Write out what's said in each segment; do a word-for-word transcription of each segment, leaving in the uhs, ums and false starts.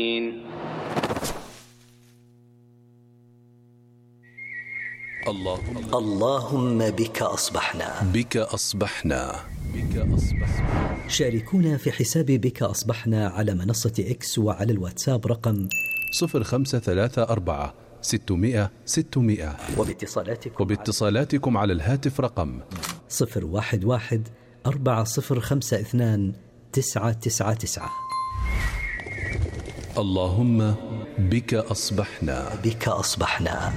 اللهم اللهم بك أصبحنا بك أصبحنا بك أصبحنا. شاركونا في حساب بك أصبحنا على منصة إكس وعلى الواتساب رقم صفر خمسة ثلاثة أربعة ستمائة ستمائة وباتصالاتكم, وباتصالاتكم على الهاتف رقم صفر واحد واحد أربعة صفر خمسة اثنان تسعة تسعة تسعة. اللهم بك أصبحنا بك أصبحنا.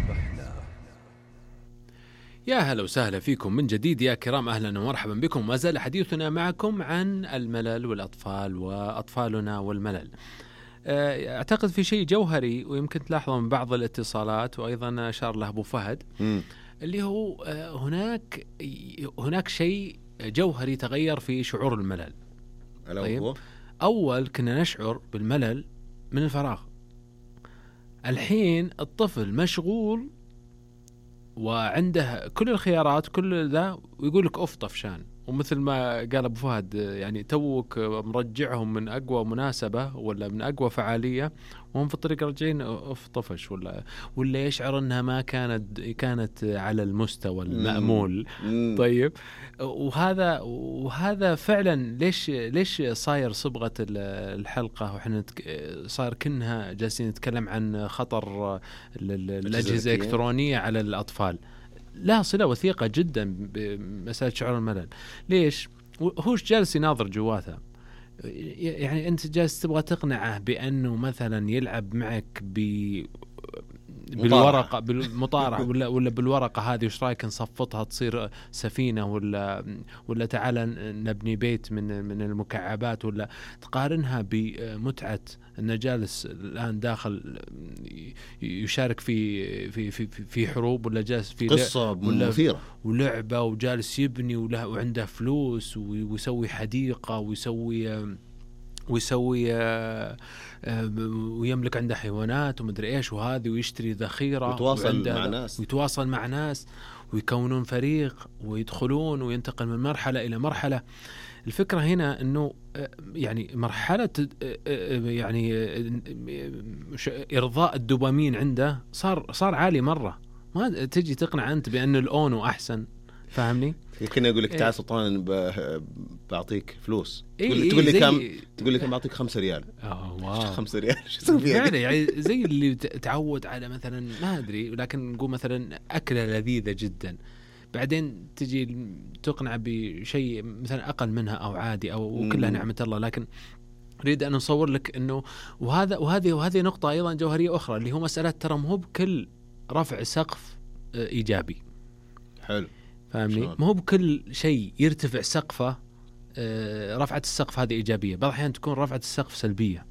يا هلا وسهلا فيكم من جديد يا كرام، أهلا ومرحبا بكم. ما زال حديثنا معكم عن الملل والأطفال وأطفالنا والملل. أعتقد في شيء جوهري ويمكن تلاحظوا من بعض الاتصالات وأيضا أشار له أبو فهد م. اللي هو هناك هناك شيء جوهري تغير في شعور الملل. طيب؟ أول كنا نشعر بالملل من الفراغ، الحين الطفل مشغول وعنده كل الخيارات كل ذا ويقول لك أوف طفشان. ومثل ما قال أبو فهد يعني توك مرجعهم من أقوى مناسبة ولا من أقوى فعالية وهم في الطريق راجعين أوف طفش ولا ولا يشعر أنها ما كانت كانت على المستوى المأمول. مم. طيب وهذا وهذا فعلا ليش ليش صاير صبغة الحلقة وإحنا صار كأنها جالسين نتكلم عن خطر الأجهزة الإلكترونية على الأطفال؟ لا صلة وثيقة جدا بمسألة شعور الملل. ليش؟ هوش جالس يناظر جواته، يعني أنت جالس تبغى تقنعه بأنه مثلا يلعب معك ب بالورقة بالمطارح ولا ولا بالورقة هذه وش رايك نصفطها تصير سفينة ولا ولا تعال نبني بيت من من المكعبات، ولا تقارنها بمتعة أنه جالس الآن داخل يشارك في في في في حروب ولا جالس في قصة مثيرة ولعبة وجالس يبني وعنده فلوس ويسوي حديقة ويسوي ويسوي ويملك عنده حيوانات ومدري إيش وهذه ويشتري ذخيرة ويتواصل مع ناس ويتواصل مع ناس ويكونون فريق ويدخلون وينتقل من مرحلة إلى مرحلة. الفكرة هنا إنه يعني مرحلة يعني إرضاء الدوبامين عنده صار صار عالي مرة. ما تجي تقنع أنت بأن الأونو أحسن، فاهمني؟ كنا أقول لك تعال سلطان بعطيك فلوس إيه تقول, إيه تقول لي كم تقول لي كم بعطيك خمسة ريال. آه واو خمسة ريال شو اسوي فيها يعني, يعني زي اللي تعود على مثلا ما أدري لكن نقول مثلا أكلة لذيذة جدا بعدين تجي تقنع بشيء مثلا أقل منها أو عادي أو كلها نعمة الله. لكن أريد أن نصور لك إنه وهذا وهذه وهذه نقطة أيضا جوهرية أخرى اللي هو مسألة ترى مو بكل رفع سقف إيجابي. حلو فاهمني؟ ما هو بكل شيء يرتفع سقفه رفعة السقف هذه إيجابية، بعض الأحيان تكون رفعة السقف سلبية.